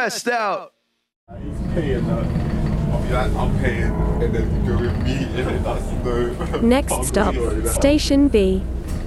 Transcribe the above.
stressed out. He's paying that. I'll be like, I'm paying, and then go with me, and then that's no. Next stop, Station B.